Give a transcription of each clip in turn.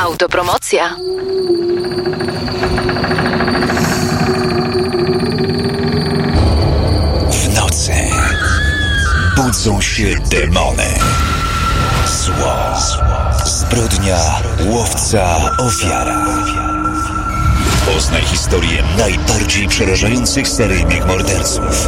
Autopromocja. W nocy budzą się demony. Zło, zbrodnia, łowca, ofiara. Poznaj historię najbardziej przerażających seryjnych morderców.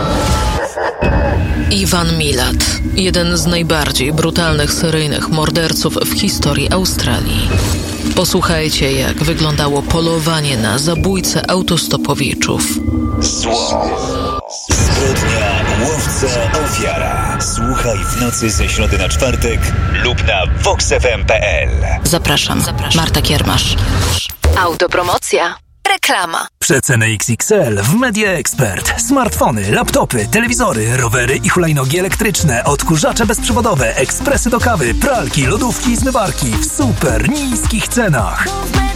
Iwan Milat, jeden z najbardziej brutalnych seryjnych morderców w historii Australii. Posłuchajcie, jak wyglądało polowanie na zabójcę autostopowiczów. Zło, zbrodnia, łowca, ofiara. Słuchaj w nocy ze środy na czwartek lub na voxfm.pl. Zapraszam. Marta Kiermasz. Autopromocja. Reklama. Przeceny XXL w Media Expert. Smartfony, laptopy, telewizory, rowery i hulajnogi elektryczne, odkurzacze bezprzewodowe, ekspresy do kawy, pralki, lodówki i zmywarki w super niskich cenach.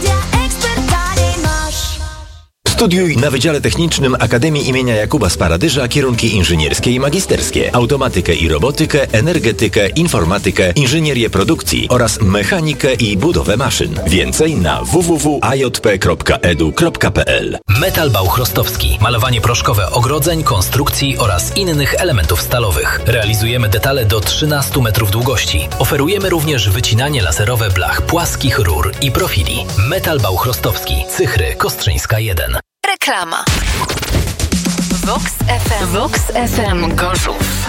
Studiuj na Wydziale Technicznym Akademii imienia Jakuba Sparadyża kierunki inżynierskie i magisterskie, automatykę i robotykę, energetykę, informatykę, inżynierię produkcji oraz mechanikę i budowę maszyn. Więcej na www.ajp.edu.pl. Metal Chrostowski. Malowanie proszkowe ogrodzeń, konstrukcji oraz innych elementów stalowych. Realizujemy detale do 13 metrów długości. Oferujemy również wycinanie laserowe blach płaskich, rur i profili. Metal Chrostowski. Cychry Kostrzyńska 1. Reklama. Vox FM. Vox FM Gorzów.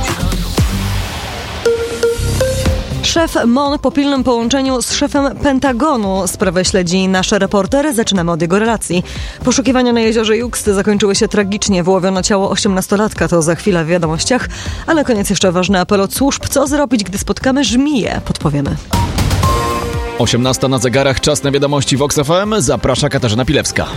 Szef MON po pilnym połączeniu z szefem Pentagonu sprawę śledzi nasz reporter. Zaczynamy od jego relacji. Poszukiwania na jeziorze Juxt zakończyły się tragicznie. Wyłowiono ciało 18-latka, to za chwilę w wiadomościach. A na koniec jeszcze ważny apel od służb. Co zrobić, gdy spotkamy żmiję? Podpowiemy. 18 na zegarach, czas na wiadomości Vox FM. Zaprasza Katarzyna Pilewska.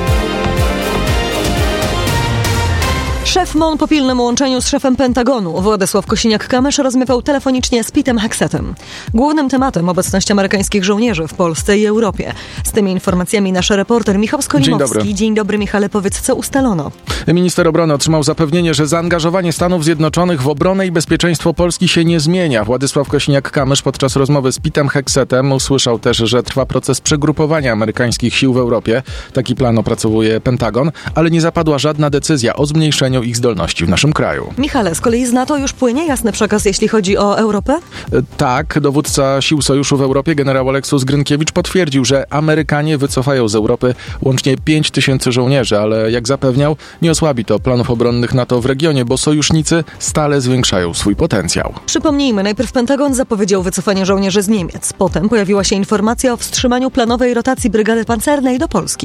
Szef MON po pilnym łączeniu z szefem Pentagonu Władysław Kosiniak-Kamysz rozmawiał telefonicznie z Petem Heksetem. Głównym tematem obecność amerykańskich żołnierzy w Polsce i Europie. Z tymi informacjami nasz reporter Michał Skolimowski. Dzień dobry, Michale, powiedz, co ustalono? Minister obrony otrzymał zapewnienie, że zaangażowanie Stanów Zjednoczonych w obronę i bezpieczeństwo Polski się nie zmienia. Władysław Kosiniak-Kamysz podczas rozmowy z Petem Heksetem usłyszał też, że trwa proces przegrupowania amerykańskich sił w Europie. Taki plan opracowuje Pentagon, ale nie zapadła żadna decyzja o zmniejszeniu ich zdolności w naszym kraju. Michale, z kolei z NATO już płynie jasny przekaz, jeśli chodzi o Europę? Tak, dowódca sił sojuszu w Europie, generał Oleksandr Grynkiewicz, potwierdził, że Amerykanie wycofają z Europy łącznie 5000 żołnierzy, ale jak zapewniał, nie osłabi to planów obronnych NATO w regionie, bo sojusznicy stale zwiększają swój potencjał. Przypomnijmy, najpierw Pentagon zapowiedział wycofanie żołnierzy z Niemiec. Potem pojawiła się informacja o wstrzymaniu planowej rotacji brygady pancernej do Polski.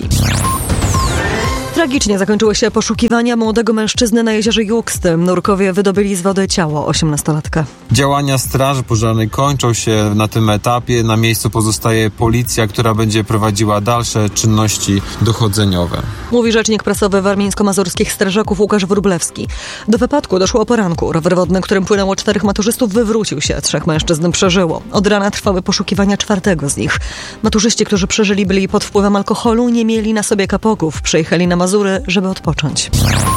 Tragicznie zakończyły się poszukiwania młodego mężczyzny na jeziorze Juxt. Nurkowie wydobyli z wody ciało 18-latka. Działania straży pożarnej kończą się na tym etapie. Na miejscu pozostaje policja, która będzie prowadziła dalsze czynności dochodzeniowe. Mówi rzecznik prasowy warmińsko-mazurskich strażaków Łukasz Wróblewski. Do wypadku doszło o poranku. Rower wodny, którym płynęło 4 maturzystów, wywrócił się. 3 mężczyzn przeżyło. Od rana trwały poszukiwania 4 z nich. Maturzyści, którzy przeżyli, byli pod wpływem alkoholu, nie mieli na sobie kapogów. Przyjechali na Mazury, żeby odpocząć.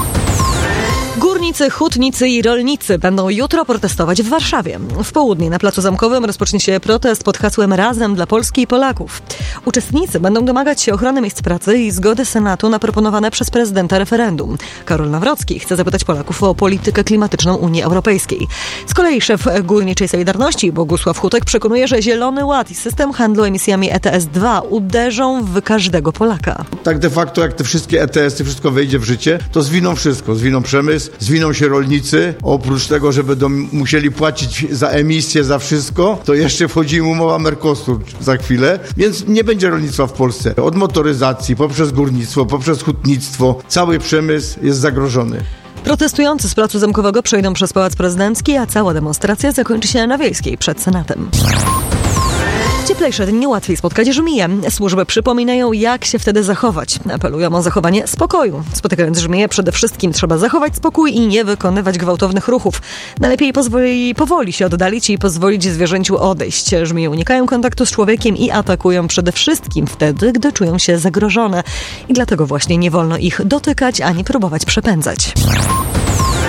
Górnicy, hutnicy i rolnicy będą jutro protestować w Warszawie. W południe na Placu Zamkowym rozpocznie się protest pod hasłem Razem dla Polski i Polaków. Uczestnicy będą domagać się ochrony miejsc pracy i zgody Senatu na proponowane przez prezydenta referendum. Karol Nawrocki chce zapytać Polaków o politykę klimatyczną Unii Europejskiej. Z kolei szef Górniczej Solidarności Bogusław Hutek przekonuje, że Zielony Ład i system handlu emisjami ETS-2 uderzą w każdego Polaka. Tak de facto, jak te wszystkie ETS-y, wszystko wejdzie w życie, to zwiną wszystko. Zwiną przemysł, zwiną się rolnicy. Oprócz tego, że będą musieli płacić za emisję, za wszystko, to jeszcze wchodzi umowa Mercosur za chwilę, więc nie będzie rolnictwa w Polsce. Od motoryzacji, poprzez górnictwo, poprzez hutnictwo, cały przemysł jest zagrożony. Protestujący z Placu Zamkowego przejdą przez Pałac Prezydencki, a cała demonstracja zakończy się na Wiejskiej przed Senatem. Cieplejsze dni łatwiej spotkać żmiję. Służby przypominają, jak się wtedy zachować. Apelują o zachowanie spokoju. Spotykając żmiję, przede wszystkim trzeba zachować spokój i nie wykonywać gwałtownych ruchów. Najlepiej powoli się oddalić i pozwolić zwierzęciu odejść. Żmije unikają kontaktu z człowiekiem i atakują przede wszystkim wtedy, gdy czują się zagrożone. I dlatego właśnie nie wolno ich dotykać ani próbować przepędzać.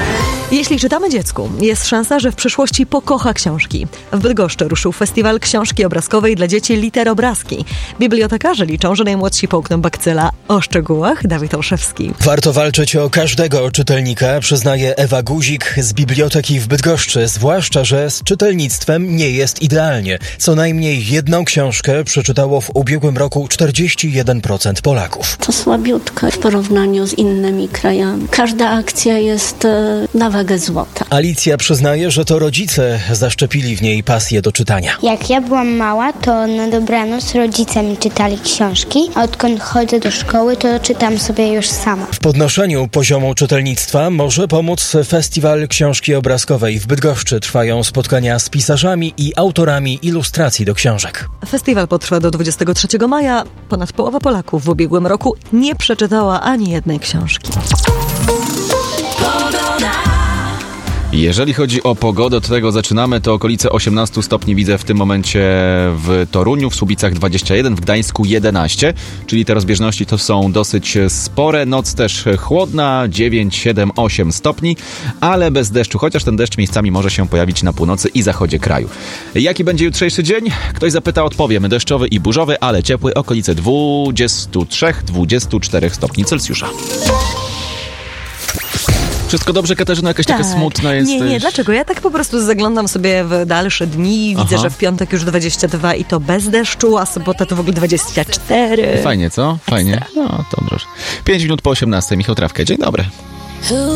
Jeśli czytamy dziecku, jest szansa, że w przyszłości pokocha książki. W Bydgoszczy ruszył festiwal książki obrazkowej dla dzieci Literobrazki. Bibliotekarze liczą, że najmłodsi połkną bakcyla. O szczegółach Dawid Olszewski. Warto walczyć o każdego czytelnika, przyznaje Ewa Guzik z Biblioteki w Bydgoszczy, zwłaszcza, że z czytelnictwem nie jest idealnie. Co najmniej jedną książkę przeczytało w ubiegłym roku 41% Polaków. To słabiutko w porównaniu z innymi krajami. Każda akcja jest na wagę złota. Alicja przyznaje, że to rodzice zaszczepili w niej pasję do czytania. Jak ja byłam mała, to na dobranoc rodzice mi czytali książki, a odkąd chodzę do szkoły, to czytam sobie już sama. W podnoszeniu poziomu czytelnictwa może pomóc Festiwal Książki Obrazkowej w Bydgoszczy. Trwają spotkania z pisarzami i autorami ilustracji do książek. Festiwal potrwa do 23 maja. Ponad połowa Polaków w ubiegłym roku nie przeczytała ani jednej książki. Jeżeli chodzi o pogodę, od tego zaczynamy, to okolice 18 stopni widzę w tym momencie w Toruniu, w Słubicach 21, w Gdańsku 11, czyli te rozbieżności to są dosyć spore. Noc też chłodna, 9, 7, 8 stopni, ale bez deszczu, chociaż ten deszcz miejscami może się pojawić na północy i zachodzie kraju. Jaki będzie jutrzejszy dzień? Ktoś zapyta, odpowiem. Deszczowy i burzowy, ale ciepły, okolice 23-24 stopni Celsjusza. Wszystko dobrze, Katarzyna? Jakaś taka smutna jesteś? Nie, dlaczego? Ja tak po prostu zaglądam sobie w dalsze dni. Widzę, że w piątek już 22 i to bez deszczu, a sobota to w ogóle 24. Fajnie, co? Fajnie. No, to dobrze. 5 minut po 18. Michał Trawka. Dzień dobry.